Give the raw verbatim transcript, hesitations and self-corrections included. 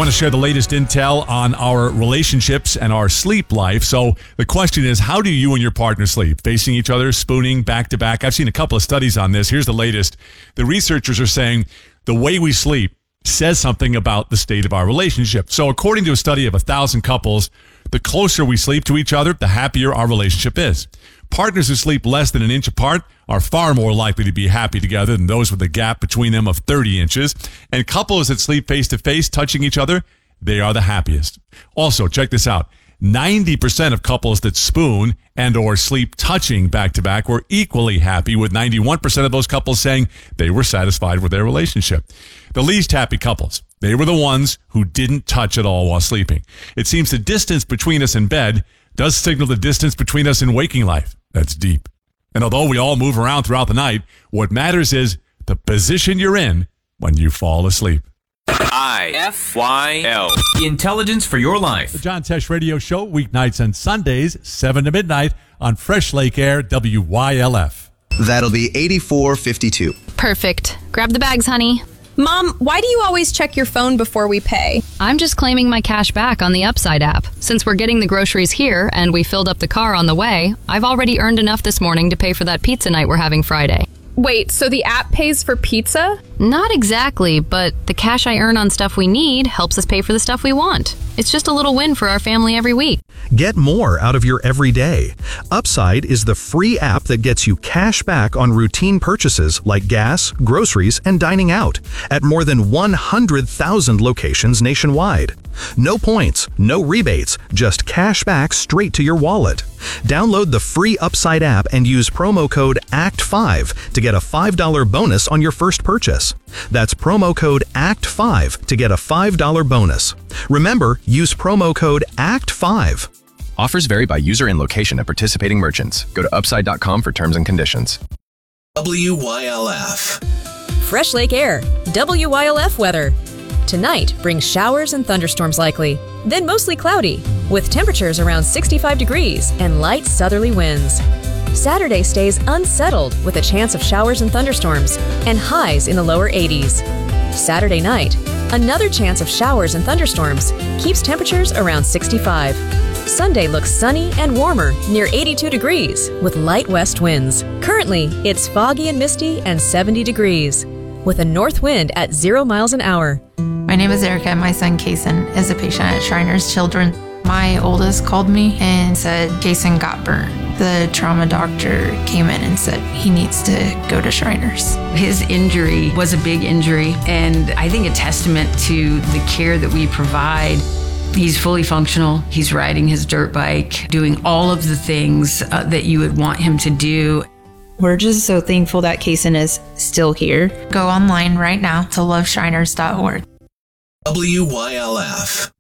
want to share the latest intel on our relationships and our sleep life. So the question is, how do you and your partner sleep? Facing each other, spooning, back to back? I've seen a couple of studies on this. Here's the latest. The researchers are saying the way we sleep says something about the state of our relationship. So according to a study of a thousand couples, the closer we sleep to each other, the happier our relationship is. Partners who sleep less than an inch apart are far more likely to be happy together than those with a gap between them of thirty inches. And couples that sleep face-to-face, touching each other, they are the happiest. Also, check this out. ninety percent of couples that spoon and or sleep touching back-to-back were equally happy, with ninety-one percent of those couples saying they were satisfied with their relationship. The least happy couples, they were the ones who didn't touch at all while sleeping. It seems the distance between us in bed does signal the distance between us in waking life. That's deep. And although we all move around throughout the night, what matters is the position you're in when you fall asleep. I F Y L. Intelligence for your life. The John Tesh Radio Show, weeknights and Sundays, seven to midnight on Fresh Lake Air, W Y L F. That'll be eighty-four fifty-two. Perfect. Grab the bags, honey. Mom, why do you always check your phone before we pay? I'm just claiming my cash back on the Upside app. Since we're getting the groceries here and we filled up the car on the way, I've already earned enough this morning to pay for that pizza night we're having Friday. Wait, so the app pays for pizza? Not exactly, but the cash I earn on stuff we need helps us pay for the stuff we want. It's just a little win for our family every week. Get more out of your everyday. Upside is the free app that gets you cash back on routine purchases like gas, groceries, and dining out at more than one hundred thousand locations nationwide. No points, no rebates, just cash back straight to your wallet. Download the free Upside app and use promo code A C T five to get a five dollars bonus on your first purchase. That's promo code A C T five to get a five dollars bonus. Remember, use promo code A C T five. Offers vary by user and location at participating merchants. Go to upside dot com for terms and conditions. W Y L F. Fresh Lake Air, W Y L F weather. Tonight brings showers and thunderstorms likely, then mostly cloudy, with temperatures around sixty-five degrees and light southerly winds. Saturday stays unsettled with a chance of showers and thunderstorms and highs in the lower eighties. Saturday night, another chance of showers and thunderstorms keeps temperatures around sixty-five. Sunday looks sunny and warmer, near eighty-two degrees, with light west winds. Currently, it's foggy and misty and seventy degrees, with a north wind at zero miles an hour. My name is Erica. My son, Kason, is a patient at Shriners Children. My oldest called me and said Kason got burned. The trauma doctor came in and said he needs to go to Shriners. His injury was a big injury, and I think a testament to the care that we provide. He's fully functional. He's riding his dirt bike, doing all of the things uh, that you would want him to do. We're just so thankful that Kason is still here. Go online right now to love shriners dot org. W Y L F.